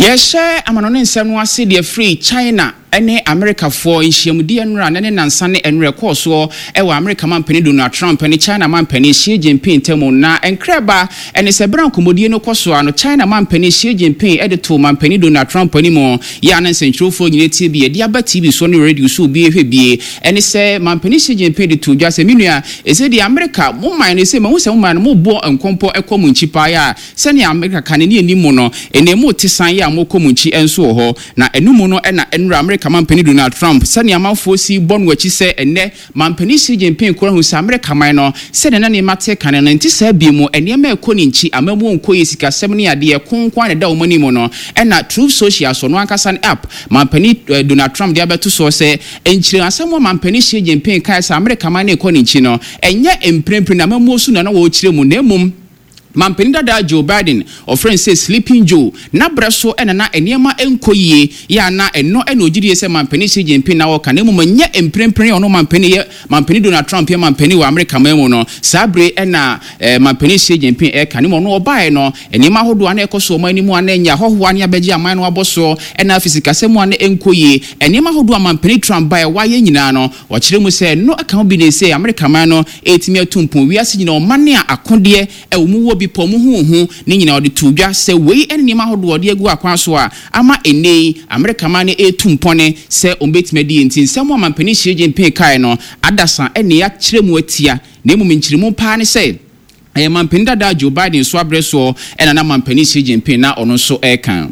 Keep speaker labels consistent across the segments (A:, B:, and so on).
A: Yeshe amanone nsem no ase de free China ene America for nhyiamudie nra ne nansane enre koso ewa America mampani Donald Trump ene China mampani Xi Jinping temu na enkreba ene se bran komodie no koso ano China mampani Xi Jinping edito mampani Donald Trump ani mo ya na nsentrofo nyine tie bi de aba TV so no radio so bi ehwebie ene se mampani Xi Jinping de to dwa se minua ese de America mo man ne se mo se mo man mo bo enkompo ekomu nchipa ya se ne America kan ne ani mo no ene mo tisan ya mo komu nchi enso ho na enumu no ena enra America mampani Donald Trump sani amanfo si bonu achi se enne mampani Xi Jinping kora hu sa America man no se ne na ne mate kan no nti sa bi mu ene ma ekoni nchi amamu onko yesika sem ne ade konkwan ne da omani mu no ena Truth Social so no ankasa app mampani Donald Trump de abeto so se enchire asamo mampani Xi Jinping kai sa America man ne ekoni nchi no enye emprempre na amamu osu na wo chire mu na emum mampani dada Joe Biden of friends say sleeping Joe na breso na enema enkoyie ya na eno ogidie se mampani Xi Jinping na wo kana mu nye emprempren ono mampani Donald Trump ya mampani wa America mamu no sabre na mampani Xi Jinping kana mu no obae no enema hodo ana ekoso mani mu ana nya hoho ane abeji aman no aboso na afisika se mu ana enkoyie enema hodo mampani Trump bae wa ye nyina no wo kire mu se no aka bi ne se America man no etimi atumpu wiase nyina o mane akode mu wo bi pomu hu ni nyina odi tudwa se wei enima hodo odi agu akwan so a ama enei America man etumpone se ombetime di entin se mo mampani Xi Jinping kai no adasa ene ya kiremu atia na emu minchirimu pa ne se mampani dada Joe Biden so abreso na mampani Xi Jinping na ono so ekan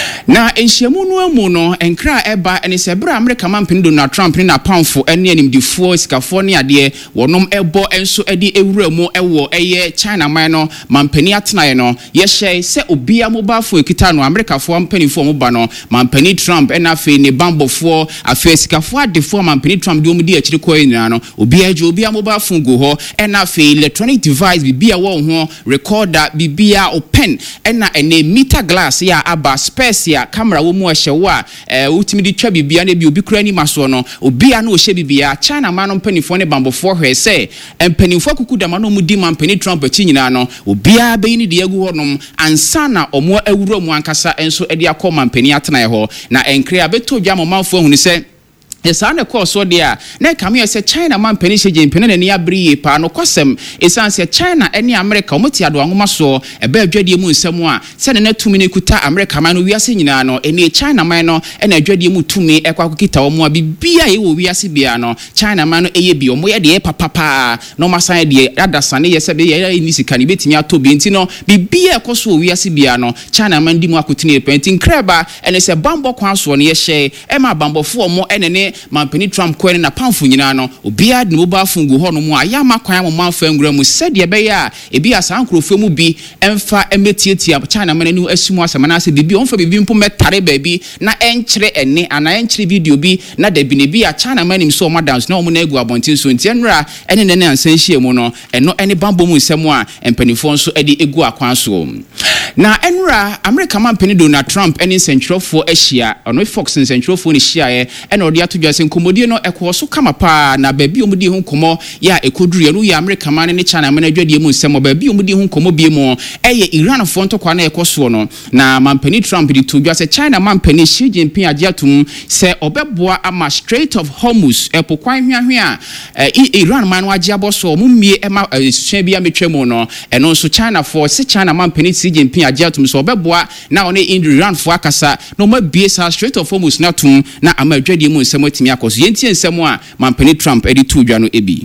A: na enhyiamu no amu no enkra eba ene se bra America mampani Donald Trump ni na pamfo ene animdifo sikafo ne ade wonom ebo enso edi ewuramu ewo eye China man no mampani atenaye no ye hye se obia mobile phone kita no America fo ampanifo mo ba no mampani Trump ena fe ne bambofo afa sikafo adefo mampani Trump de omudi akiri ko nyina no obia mobile phone go ho ena fe electronic device bibia wo ho recorder bibia open ena ene meter glass ya aba space ya camera wo mu ahyewo a utimi di twa bibia na bi obi kura ni maso no obia na ohye bibia China man no mpanifo ne bambofo hwe se mpanifo kukuda man no mu di mampani Trump achi nyina no obia be ni de agu honom ansa na omo awura mu ankasa enso edi akọ mampani atena ye ho na enkre abeto dwa mamanfo hu ni se esa na course de a na kame se China mampani Xi Jinping na ni abri pa no kwasem esa se China ene America omoti ado anwoma so ebe adwadie mu nsem a se ne natumi ne kuta America man no wiase nyina no ene China man no ene adwadie mu tumi ekwa kokita omo a bibia ye wo wiase bia no China man no eye bi omo ye de papapa no masan de adasane ye se be ye ni sika ni betimi atobi nti no bibia ekoso wiase bia no China man di mu akotine pentin kreba ene se bambo kwan so ne ye hye e ma bambofo omo ene ne mampani Trump kwene na pamfo nyina no obia de mobile phone go ho no mu aya makwan mo manfa ngura mu sede be ya ebi asankrofo mu bi emfa emetietia China man anu asimu asama na se bibi onfa bibi mpo metare baabi na enkyere ene ana enkyere video bi na da bi ne bi a China man nim so madams na omo na egu abontin so nti enra ene ne ansan hie mu no eno ene bambo mu nsem a empanifo nso ede egu akwan so na enra America mampani Donald Trump ene sentrofo ahia ono Fox sentrofo ne hia ye ene ode ato sen komodie no ekoso kama pa na baabi omudi hu komo ya ekoduru no ya America man ne China man adwadie mu nsem baabi omudi hu komo bie mu eye Iran fo ntokwa na ekoso no na mampani Trump di to dwa se China mampani Xi Jinping agiatum se obeboa ama Strait of Hormuz epokwan hwahwe a Iran man no agiaboso mummie ema sua bia metwemu no eno nso China fo se China mampani Xi Jinping agiatum so obeboa na one Iran fo akasa no mabie sa Strait of Hormuz na tum na ama adwadie mu nsem atimi akoso yentie nsem a mampani Trump edi to dwa no ebi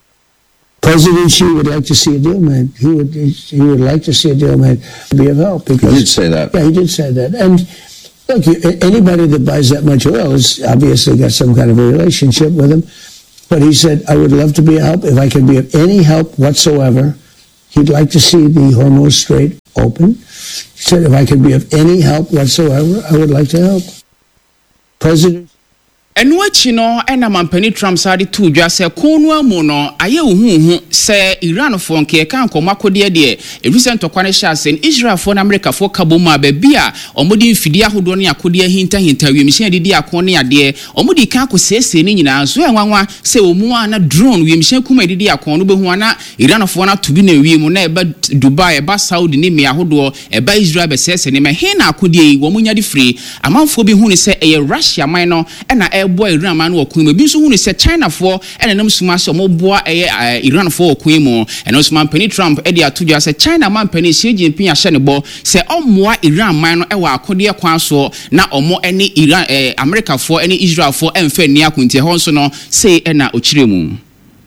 B: President Xi would like to see a deal made. He would like to see a deal made to be of help. Because,
C: he did say that.
B: Yeah, he did say that. And look, anybody that buys that much oil has obviously got some kind of a relationship with him. But he said, I would love to be of help. If I can be of any help whatsoever, he'd like to see the Hormuz Strait open. He said, if I can be of any help whatsoever, I would like to help. President
A: enu achi no ena mampani Trump sade to dwa se konu amu no aye ohuhu se Iran fo nke kan komakode de recent okwane shasen Israel fo na America fo kabo ma ba bia omodi mfidi ahodo ne akode hinta wiemhye didi akone ade omodi kan akosese ni nyina so enwanwa se omu ana drone wiemhye kuma didi akone behu ana Iran fo na tubi na wiem na eba Dubai eba Saudi ni me ahodo eba Israel be sese ne me he na akode yi wo munya di free amanfo bi hu ne se eye Russia man no ena boy Iran man wo kun bi so hu ne se China for ena nam suma se mo boa Iran for wo kun mu ena so man pani Trump e dia tudwa se China man pani Xi Jinping ahye ne bo se omoa Iran man no e wa akode kwan so na omo ene Iran America for ene Israel for emfa ni akuntie ho so no se ena ochire mu.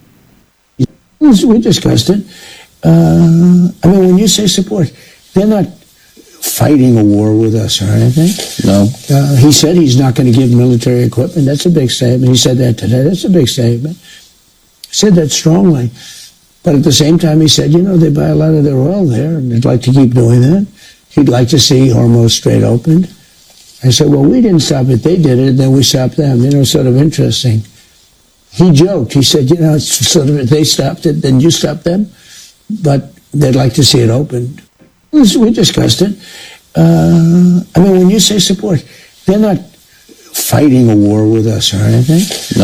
B: We discussed it. I mean, when you say support, they're not fighting a war with us or anything.
C: No.
B: He said he's not going to give military equipment. That's a big statement. He said that today. That's a big statement. He said that strongly. But at the same time, he said, you know, they buy a lot of their oil there, and they'd like to keep doing that. He'd like to see Hormuz Strait opened. I said, well, we didn't stop it. They did it, and then we stopped them. You know, sort of interesting. He joked. He said, you know, it's sort of, if they stopped it, then you stopped them. But they'd like to see it opened. We discussed it. I mean, when you say support, they're not fighting a war with us or anything. No.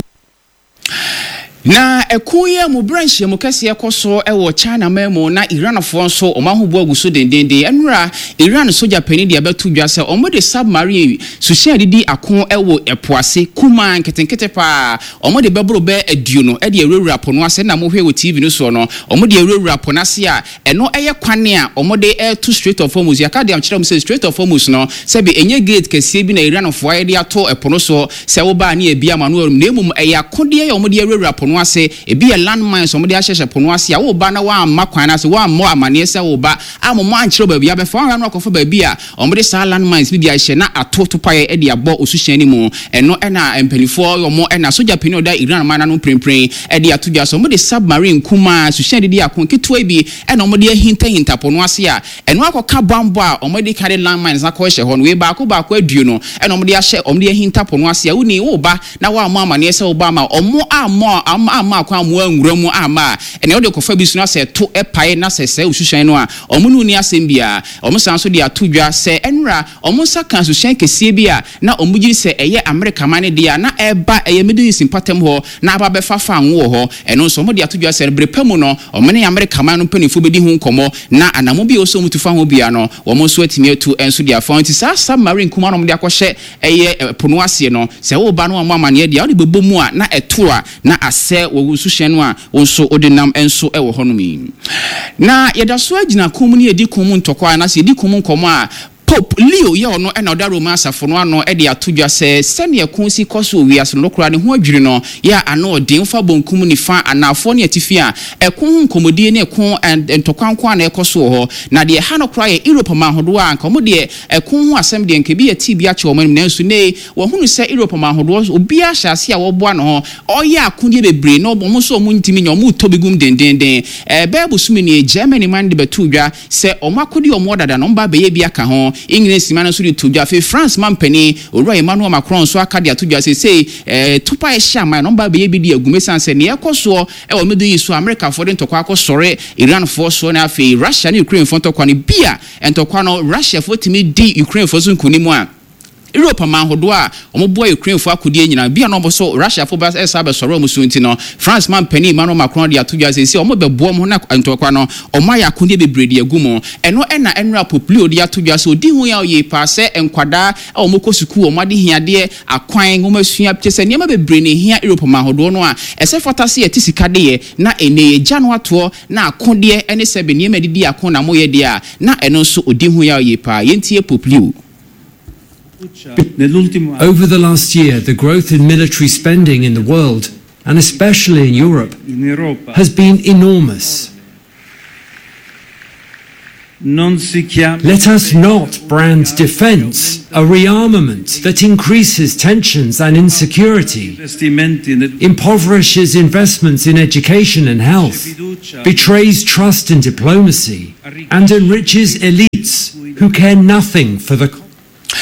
A: Na ekuye mu branch mu kase ekoso ewo China memo na Iran fo nso omahubo aguso dendende enra Iran soja pani dia betu dwase omode submarine suhia didi akon ewo epoase kuma nketenkete pa omode bebro be aduo no e de ewura pono ase na mo hwe wo TV no so no omode ewura pono ase a eno eye kwane a omode to Strait of Hormuz ya ka dem kire mo say Strait of Hormuz no se be enye gate kase bi na Iran fo aye de ato epono so se wo ba na e bia ma no na emum eye akode ye omode ewura pono ase ebi a landmines omode ahyehye pono ase a wo ba na wa makwan ase wa mo amane se wo ba amomo ankyere ba bia be fa wan akofo ba bia omode sa landmines bi ahye na atoto paye e de abo osuhyan ni mu eno ena empanifo yomo ena soja peni oda Iran man na no prempren e de atodwa so omode submarine kuma suhyan didi akon keto bi ena omode hinta pono ase a eno akoka bambo a omode kare landmines akɔhye ho no we ba ko aduo no ena omode ahye omode hinta pono ase a woni wo ba na wa mo amane se wo ba ma omo ama kwa mo anwuramu ama ene ode kofa bi suna se to epae na se usuhyan no a omunu ni asembia omusan so de atodwa se enra omusa kan suhyan kesie bi a na omugiri se eye America man de a na eba eye Middle East patem ho na aba be fafa anwo ho eno so mo de atodwa se brepam no omene America man no panifo bedi hu nkomo na anamo bi oso mutufa ho bia no wo so atimi atu enso de afanti sa submarine kuma no mo de akohye eye pono ase no se wo ba no amane de a wo de bebomu a na eto a na ase wo suhyan no a wonso odinam enso ewo honomi na yedaso agina komuni edi komu ntokwa na se edi komu nkomo a Pope Leo ye ono ena oda Roma asafo ano e de atodwa se sene konsi koso wiase no kura ne ho adwiri no ya ano odin fa bonkum ni fa anafo ne atifi a ekon nkomodie ne ekon ntokwanko na ekoso ho na de ha no kura ye Europe ma hodo a nkomo de ekon ho asem de nke bi ati bi ache oman nanso ne wo hunu se Europe ma hodo obi a hyase a wo boa no ho oye akonde bebre no bo mo so mo ntimi nya mo tobigum dendenden bebu sumi ne Germany man de betudwa se omakodi omo dada no mba be ye bi aka ho English man so de tudwa fe France man pani owura Emmanuel Macron so aka de atudwa say tupa e hia man no ba be bi de agumesan se ne ekoso e o medu yi so America for de ntokwa akosore Iran for so na fe Russia ne Ukraine for ntokwa ne bia ntokwa no Russia for timi di Ukraine for so nkunimu a Europe man hodo a omoboa Ukraine fo akodie nyina bia no so Russia fo ba esa be soro musunti no France man pani Emmanuel Macron de atudwa se omo bebo mo na ntokwa no omo ya akodie bebredi agumo eno ena enra populio de atudwa se odi hu ya oye pa se enkwada omo suku omo de hiade akwan omo asua pese niam bebre ne hia Europe man hodo no a ese fotase ya tisika de ye na ene gya no ato na akodie ene se be niam didi akon na moye de a na eno so odi hu ya oye pa yentie populio.
D: Over the last year, the growth in military spending in the world, and especially in Europe, has been enormous. Let us not brand defense a rearmament that increases tensions and insecurity, impoverishes investments in education and health, betrays trust in diplomacy, and enriches elites who care nothing for the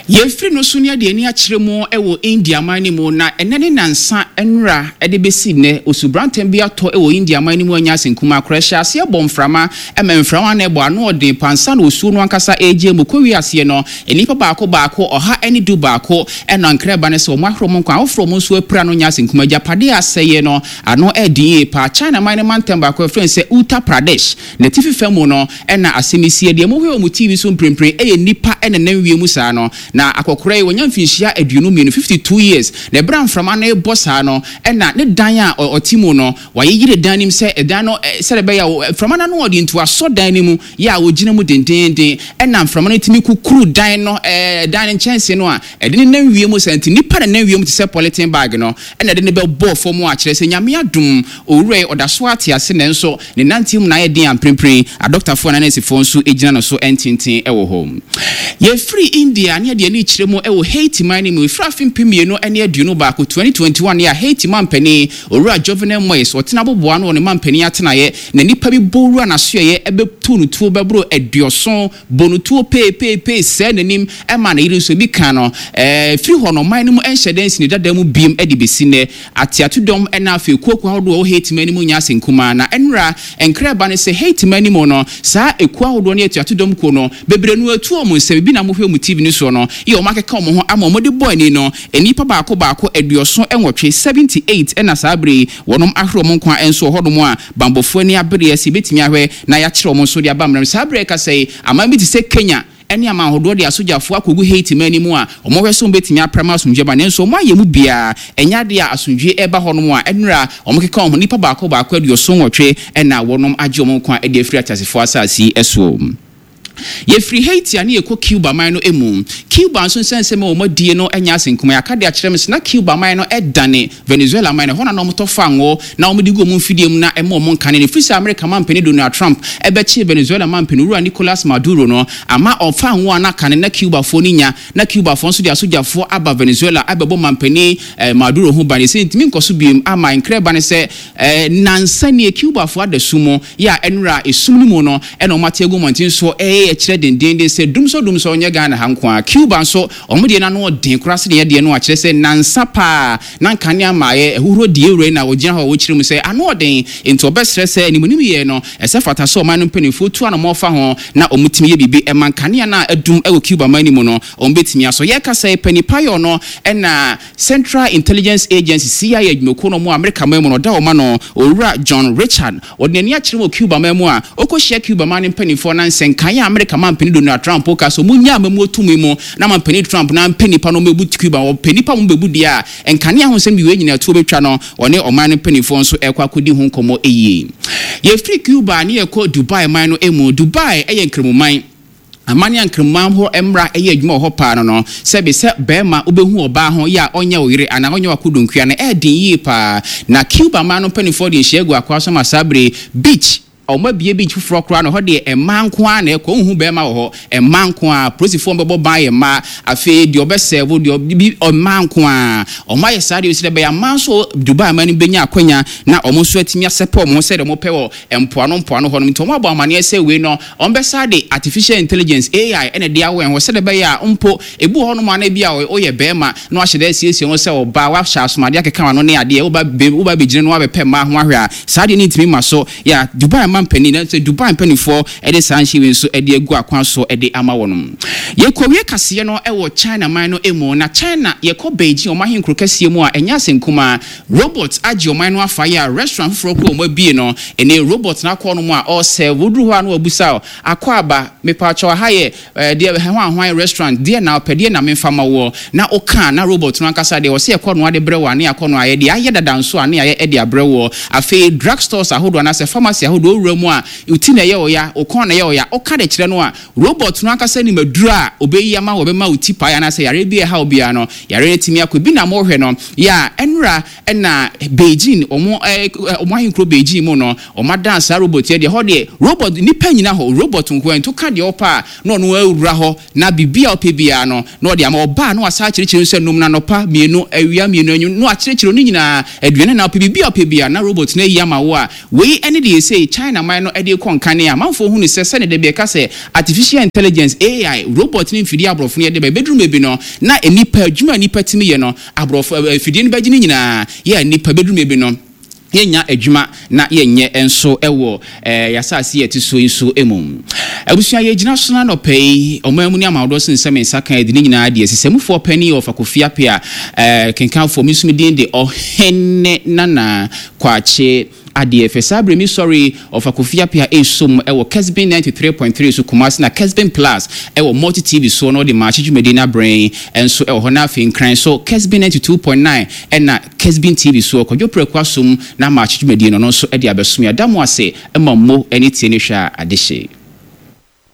A: Yefri no sunia de ani akyere mo ewo India mani mo na enene nansa enra ede besi ne osubranten bi ato ewo India mani mo anya senkuma akrahya ase bomframa ememframa na ebo ano ode pansa na osu no ankasa eje mo kowi ase no enipa baako oha eni du baako ena nkreba ne se o mahro mo kwa ofro mo so apira no nya senkuma japade aseye no ano edin pa China mani mantem baako efren se Uttar Pradesh na tififa mu no ena asemisi de mo hwe o mu TV so mprempren eye nipa ena nanwie mu saa no na akokore wonya mfinhia aduonu mienu 52 years na bram from ana bossa no na ne dan a otimo no wayeyire dan nim se edan no serebe ya from ana no odi nto aso dan nimu ya wogina mu dendenden na from ana timi kukuru dan no dan nchense no a ede ne nanwie mu santi nipa na nanwie mu te se polythene bag no na de ne be bo fom a kire se nyame adum owure odaso ate ase ne nso ne nantim na ye den amprempren a doctor fo na nesi fo nso ejina no so entintin ewo home ye free India ne de ni chiremo ewo Haiti mani mu frafin pimieno ene aduonu baako 2021 ya Haiti mampani owura Jovenel Moise otena boboa no ne mampani atenaye na nipa bi bowura na soye ebe tunutuo bebro edioson bonutuo pe se nanim ema na yiri so bi kan no free ho no mani mu enhyedensi ne dada mu biem edi besine atiatudom ena afi kuoku hodo Haiti mani mu nya senkuma na enra enkreba ne se Haiti mani mu no saa eku hodo ne atiatudom ko no bebrenu atu omo nsem bi na mo hwe mu TV ni so no ye o makeka omo ho ama de boy ni no enipa baako eduoso enwotwe 78 ena sabre wonom ahro mo nkwa enso hodom a bambofo ani abere asi betimi ahwe na ya kire omo so de abamram sabre ka sei ama bi ti se Kenya eni ama hodo de asojafo akogu Haiti mani mu a omo hweso betimi aprama asumje ba ne nso mo ayemu bia enya de a asumje eba honom a enra omo keka omo nipa baako eduoso nwotwe ena wonom age omo nkwa ede afiri atasefo asasi eso ye free Haiti ani eko Cuba man no emu Cuba so sense me o modie no anya senkuma ya kade akyerem se na Cuba man no edane Venezuela man no hona no moto fango na omudi go mu fidiem na emo mo nkane ne free America man peni Donald Trump ebechi Venezuela man peni Ru Nicolas Maduro no ama ofango ana kane na Cuba fo ninya na Cuba fo so dia sojafo aba Venezuela abebo man peni Maduro ho bani se ntimi nkoso biem ama nkreba ne se nansa ne Cuba fo adasumo ya enra esumni mu no ena o matego montin so kire dendende se dumso onye Ghana hankwa Cuba so omudi na no den kurase de ye no a kire se nansa pa na kane amaye ehuro de ewre na ogina ho wo kire mu se ano den ento obesre se animunim ye no ese fata so man no penifo tu ana mo fa ho na omutimi ye bibi eman kane na adum ewo Cuba mani mu no ombetimi aso ye ka se penipayo no na Central Intelligence Agency CIA adwumako no mo America man mu no da o ma no owura John Richard odeni a kire mo Cuba man mu a okohia Cuba man penifo na nsenkan America man peni Donald Trump ka so munya amamu otumi mu na man peni Trump na peni pa no mebu Cuba o peni pa mu bebu dia enkane ahonsem biwe nyina tuo betwa no one oman peni fo nso ekwa kodi hu nkomo eyi ye free Cuba ne ekọ Dubai man no emu Dubai eye nkremuman amani ankremam ho emra eye adwuma ho pa no sebe se bema obehu oba ho ya onye oyire ana onye wakodonkua na edin yi pa na Cuba man no peni fo de nhegu akwaso masabre beach Oma bie bi chufro kra no ho de emanko a na ekọ hu be ma ho emanko a prosifo mbebo ban ye ma afi de obeserve de bi emanko a oma ye sade osire be ya manso Dubai mani benya akwanya na omo so atimi asepa omo se de mo pewo empoano ho no ntomo abo amane ese we no ombe sade artificial intelligence AI ene de awen ho se de be ya mpo ebu ho no ma na bia o ye be ma no ahye de siesie ho se oba wa hya asomade akeka no ne ade oba bejire no wa be pe ma ho ahwe a sade ni ntimi ma so ya Dubai Penny na se Dubai penny for ede sanchi we so ede egu akwan so ede ama wonum ye kowie kase no ewo China man no emu na China ye ko Beijing o mahin kro kase mu a enya senkuma robot agi o man no afa ya restaurant fro ko mo bie no ene robot na ko no mu a o serve wodru ho anu abusa akwa aba me pa cho ha ye de hwan restaurant de na opede na me fama wo na o kan na robot no ankasa de o se ko no ade bre wa ne akono aye de aye dadanso ane aye ede abre wo afi drugstores ahodo na se pharmacy ahodo a uti na ye oya okon na ye oya oka de kire no a robot no akasa ni maduru a obeyi ama wo be ma uti pa ya na se yare bi ha obia no yare timi akobi na mo hwe no ya enra na Beijing omo ahinkro Beijing mu no oma dance robot ye de ho de robot ni panyina ho robot nko ento ka de opa no no awura ho na bibia opebia no no de ama oba no asa kirikiri se num na nopa mienu awia mienu anyu no akirikiri ni nyina aduane na opebia na robot na yi ama wo a we ene de say China China man no ede konkane a manfo hu ni se ne de be ka se artificial intelligence AI robot ni mfidi abrofo ne de be bedrum ebi no na enipa adwuma nipa timi ye no abrofo fidi ne bagini nyina ye nipa bedrum ebi no yenya adwuma na yenye enso ewo yasase yeti so inso emum abusua ye gina so na no pay omamu ni amawdo sensem nsaka edi nyina de sesemufo pani of akofia pia kenkan for misumi din de ohenne nana kwache ade fesabre mi sorry of akofia pia esum ewo Kesbin 93.3 so Kumasi na Kesbin Plus ewo multi TV so no de match Medina brain enso ewo hona fin kran so Kesbin 92.9 na Kesbin TV so kodwo prekwasum na match Medina no so e de abesum ya damo ase emammo eni tie ne hwa adehye